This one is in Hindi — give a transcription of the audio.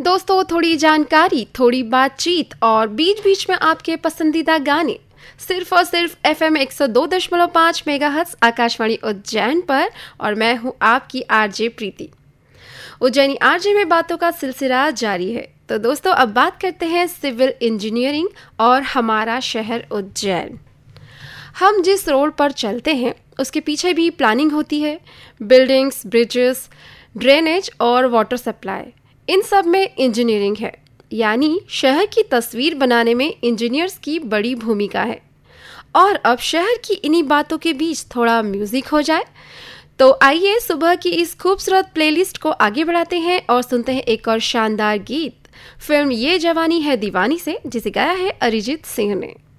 दोस्तों, थोड़ी जानकारी, थोड़ी बातचीत और बीच बीच में आपके पसंदीदा गाने सिर्फ और सिर्फ FM 102.5 मेगाहर्ट्ज आकाशवाणी उज्जैन पर। और मैं हूं आपकी आरजे प्रीति। उज्जैनी आरजे में बातों का सिलसिला जारी है। तो दोस्तों, अब बात करते हैं सिविल इंजीनियरिंग और हमारा शहर उज्जैन। हम जिस रोड पर चलते हैं उसके पीछे भी प्लानिंग होती है। बिल्डिंग्स, ब्रिजेस, ड्रेनेज और वाटर सप्लाई, इन सब में इंजीनियरिंग है। यानी शहर की तस्वीर बनाने में इंजीनियर्स की बड़ी भूमिका है। और अब शहर की इन्हीं बातों के बीच थोड़ा म्यूजिक हो जाए। तो आइए सुबह की इस खूबसूरत प्लेलिस्ट को आगे बढ़ाते हैं और सुनते हैं एक और शानदार गीत फिल्म ये जवानी है दीवानी से, जिसे गाया है अरिजीत सिंह ने।